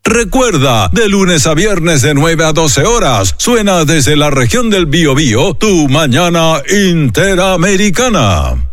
Recuerda, de lunes a viernes de 9 a 12 horas, suena desde la región del Biobío tu Mañana Interamericana.